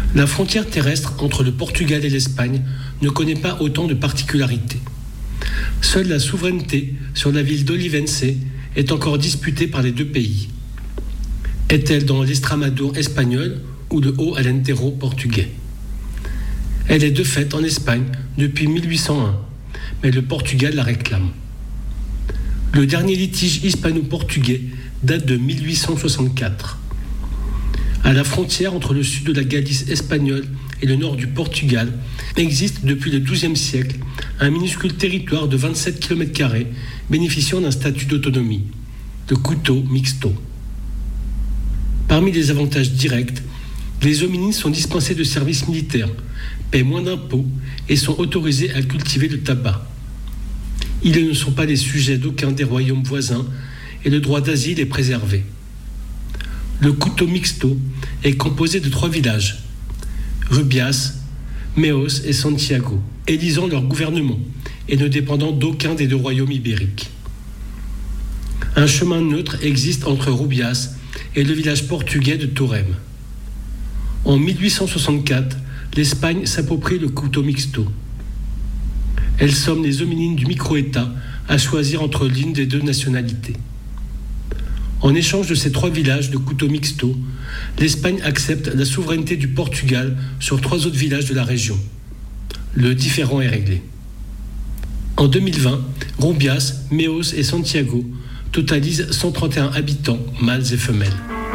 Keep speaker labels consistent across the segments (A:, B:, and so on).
A: La frontière terrestre entre le Portugal et l'Espagne ne connaît pas autant de particularités. Seule la souveraineté sur la ville d'Olivense est encore disputée par les deux pays. Est-elle dans l'Extremadure espagnol ou le Haut Alentejo portugais? Elle est de fait en Espagne depuis 1801, mais le Portugal la réclame. Le dernier litige hispano-portugais date de 1864. À la frontière entre le sud de la Galice espagnole et le nord du Portugal, existe depuis le XIIe siècle un minuscule territoire de 27 km² bénéficiant d'un statut d'autonomie, le couto mixto. Parmi les avantages directs, les hominines sont dispensés de services militaires, paient moins d'impôts et sont autorisés à cultiver le tabac. Ils ne sont pas les sujets d'aucun des royaumes voisins et le droit d'asile est préservé. Le couto mixto est composé de 3 villages, Rubias, Meos et Santiago, élisant leur gouvernement et ne dépendant d'aucun des 2 royaumes ibériques. Un chemin neutre existe entre Rubias et le village portugais de Torrem. En 1864, l'Espagne s'approprie le couto mixto. Elle somme les hominines du micro-État à choisir entre l'une des 2 nationalités. En échange de ces 3 villages de couto mixto, l'Espagne accepte la souveraineté du Portugal sur 3 autres villages de la région. Le différend est réglé. En 2020, Rubias, Meos et Santiago totalisent 131 habitants, mâles et femelles.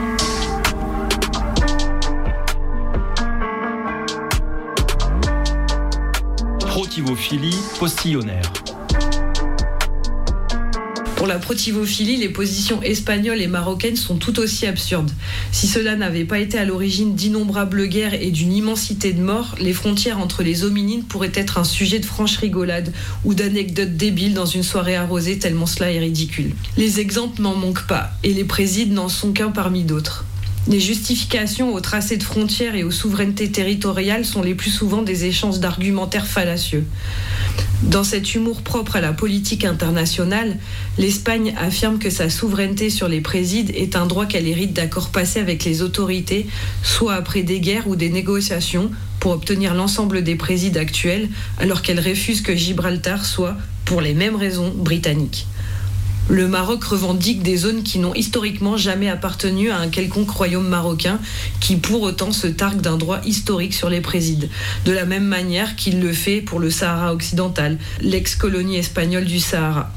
B: Protivophilie postillonnaire.
C: Pour la protivophilie, les positions espagnoles et marocaines sont tout aussi absurdes. Si cela n'avait pas été à l'origine d'innombrables guerres et d'une immensité de morts, les frontières entre les hominines pourraient être un sujet de franche rigolade ou d'anecdotes débiles dans une soirée arrosée tellement cela est ridicule. Les exemples n'en manquent pas, et les présides n'en sont qu'un parmi d'autres. Les justifications aux tracés de frontières et aux souverainetés territoriales sont les plus souvent des échanges d'argumentaires fallacieux. Dans cet humour propre à la politique internationale, l'Espagne affirme que sa souveraineté sur les présides est un droit qu'elle hérite d'accords passés avec les autorités, soit après des guerres ou des négociations, pour obtenir l'ensemble des présides actuels, alors qu'elle refuse que Gibraltar soit, pour les mêmes raisons, britannique. Le Maroc revendique des zones qui n'ont historiquement jamais appartenu à un quelconque royaume marocain, qui pour autant se targue d'un droit historique sur les présides, de la même manière qu'il le fait pour le Sahara occidental, l'ex-colonie espagnole du Sahara.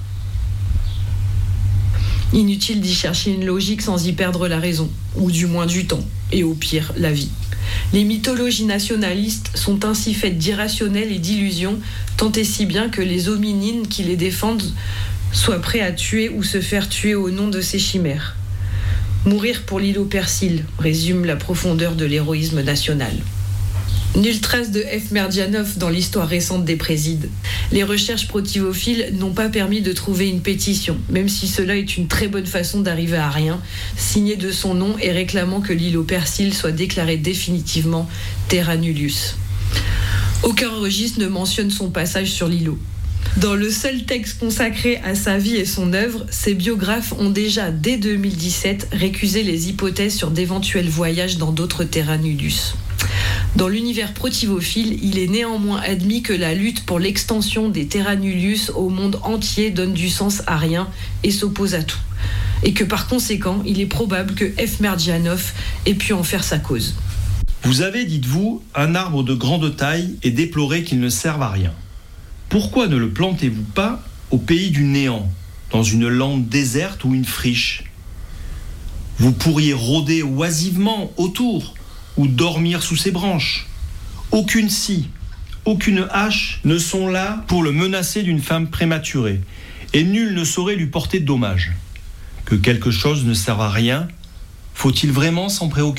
C: Inutile d'y chercher une logique sans y perdre la raison, ou du moins du temps, et au pire, la vie. Les mythologies nationalistes sont ainsi faites d'irrationnels et d'illusions, tant et si bien que les hominines qui les défendent soient prêts à tuer ou se faire tuer au nom de ces chimères. Mourir pour l'îlot Persil résume la profondeur de l'héroïsme national. Nulle trace de F. Merdjanov dans l'histoire récente des présides. Les recherches protivophiles n'ont pas permis de trouver une pétition, même si cela est une très bonne façon d'arriver à rien, signée de son nom et réclamant que l'îlot Persil soit déclaré définitivement terra nullius. Aucun registre ne mentionne son passage sur l'îlot. Dans le seul texte consacré à sa vie et son œuvre, ses biographes ont déjà, dès 2017, récusé les hypothèses sur d'éventuels voyages dans d'autres terra nullius. Dans l'univers protivophile, il est néanmoins admis que la lutte pour l'extension des terra nullius au monde entier donne du sens à rien et s'oppose à tout. Et que par conséquent, il est probable que F. Merdjanov ait pu en faire sa cause.
B: Vous avez, dites-vous, un arbre de grande taille et déplorez qu'il ne serve à rien. Pourquoi ne le plantez-vous pas au pays du néant, dans une lande déserte ou une friche ? Vous pourriez rôder oisivement autour ou dormir sous ses branches. Aucune scie, aucune hache ne sont là pour le menacer d'une femme prématurée, et nul ne saurait lui porter de dommages. Que quelque chose ne serve à rien, faut-il vraiment s'en préoccuper ?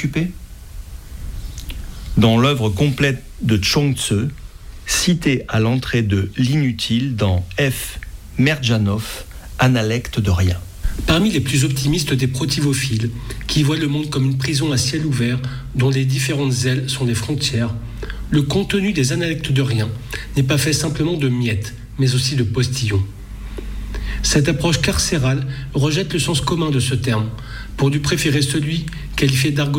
B: Dans l'œuvre complète de Chuang Tzu, cité à l'entrée de l'inutile dans F. Merdjanov, Analecte de rien.
A: Parmi les plus optimistes des protivophiles, qui voient le monde comme une prison à ciel ouvert dont les différentes ailes sont les frontières, le contenu des Analectes de rien n'est pas fait simplement de miettes, mais aussi de postillons. Cette approche carcérale rejette le sens commun de ce terme, pour lui préférer celui qualifié d'argot